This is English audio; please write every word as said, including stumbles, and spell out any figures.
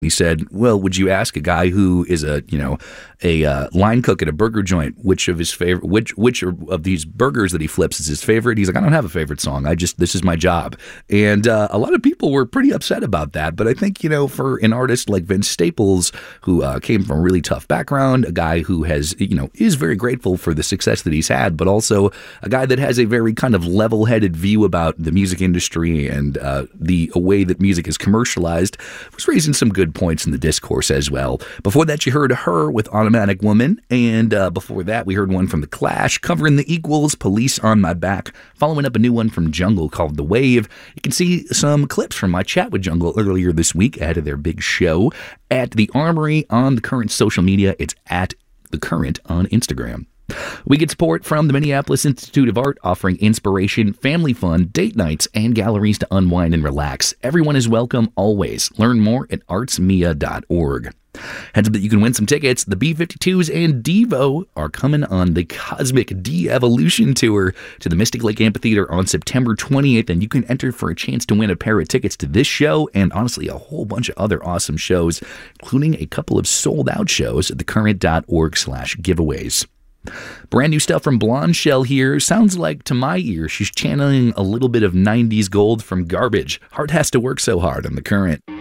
He said, well, would you ask a guy who is a, you know, a uh, line cook at a burger joint, which of his favorite, which which of these burgers that he flips is his favorite? He's like, I don't have a favorite song. I just, this is my job. And uh, a lot of people were pretty upset about that. But I think, you know, for an artist like Vince Staples, who uh, came from a really tough background, a guy who has, you know, is very grateful for the success that he's had, but also a guy that has a very kind of level-headed view about the music industry and uh, the way that music is commercialized, was raising some good points in the discourse as well. Before that, you heard Her with Automatic Woman, and uh, before that, we heard one from The Clash covering The Equals, Police on My Back, following up a new one from Jungle called The Wave. You can see some clips from my chat with Jungle earlier this week ahead of their big show at The Armory on The Current social media. It's at The Current on Instagram. We get support from the Minneapolis Institute of Art, offering inspiration, family fun, date nights, and galleries to unwind and relax. Everyone is welcome always. Learn more at arts mia dot org. Heads up that you can win some tickets. The B fifty-twos and Devo are coming on the Cosmic De-Evolution Tour to the Mystic Lake Amphitheater on September twentieth, and you can enter for a chance to win a pair of tickets to this show and honestly a whole bunch of other awesome shows, including a couple of sold-out shows at thecurrent dot org slash giveaways. Brand new stuff from Blonde Shell here. Sounds like, to my ear, she's channeling a little bit of nineties gold from Garbage. Heart has to work so hard on The Current.